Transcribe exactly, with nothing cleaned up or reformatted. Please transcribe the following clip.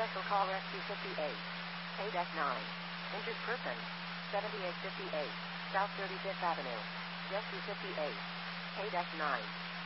Special call Rescue fifty-eight. Paydeck nine. Injured person. seventy-eight fifty-eight. South thirty-fifth Avenue. Rescue fifty-eight. Paydeck nine.